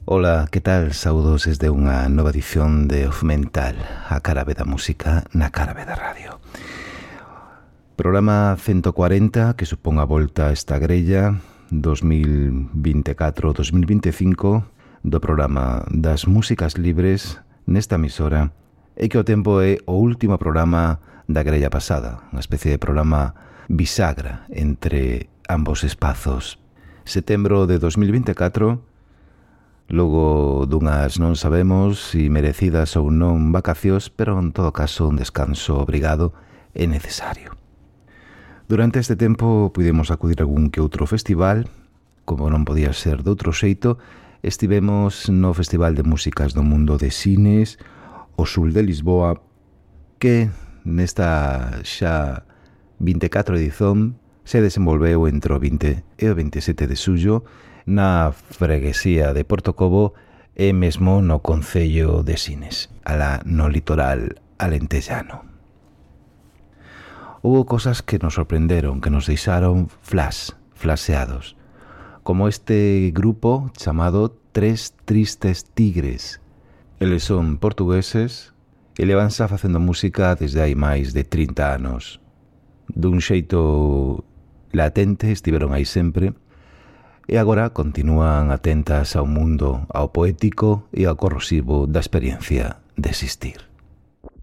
Ola, que tal? Saudos desde unha nova edición de Off Mental, a cara B da música na cara B da radio. Programa 140 que supón a volta a esta grella 2024-2025 do programa das músicas libres nesta emisora e que o tempo é o último programa da grella pasada, unha especie de programa bisagra entre ambos espazos. Setembro de 2024, logo dunhas non sabemos se merecidas ou non vacacións, pero en todo caso un descanso obrigado e necesario. Durante este tempo pudemos acudir a algún que outro festival, como non podía ser de outro xeito. Estivemos no Festival de Músicas do Mundo de Sines, o Sul de Lisboa, que nesta xa 24 edición se desenvolveu entre o 20 e o 27 de xullo na freguesía de Portocobo e mesmo no concello de Sines, alá no litoral alentellano. Houbo cosas que nos sorprenderon, que nos deixaron flaseados, como este grupo chamado Tres Tristes Tigres. Eles son portugueses e levanse facendo música desde hai máis de 30 anos. Dun xeito latente estiveron aí sempre, e agora continúan atentas ao mundo, ao poético e ao corrosivo da experiencia de existir.